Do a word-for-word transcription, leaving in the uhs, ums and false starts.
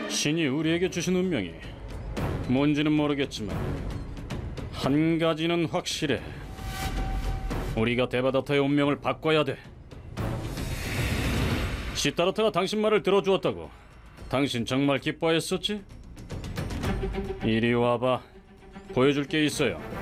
신이 우리에게 주신 운명이 뭔지는 모르겠지만 한 가지는 확실해. 우리가 데바다타의 운명을 바꿔야 돼. 시타르타가 당신 말을 들어주었다고 당신 정말 기뻐했었지? 이리 와봐. 보여줄 게 있어요.